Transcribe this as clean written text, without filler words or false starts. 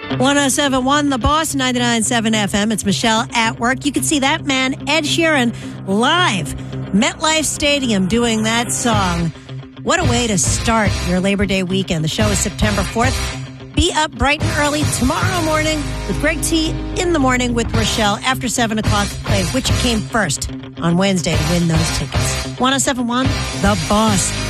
107.1 The Boss, 99.7 FM. It's Michelle at work. You can see that man, Ed Sheeran, live. MetLife Stadium doing that song. What a way to start your Labor Day weekend. The show is September 4th. Be up bright and early tomorrow morning with Greg T in the morning with Rochelle after 7 o'clock. Play which came first on Wednesday to win those tickets. 107.1 The Boss.